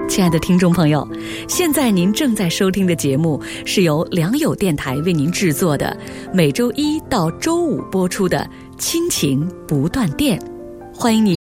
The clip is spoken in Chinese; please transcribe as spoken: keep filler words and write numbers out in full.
亲爱的听众朋友，现在您正在收听的节目是由良友电台为您制作的，每周一到周五播出的《亲情不断电》，欢迎你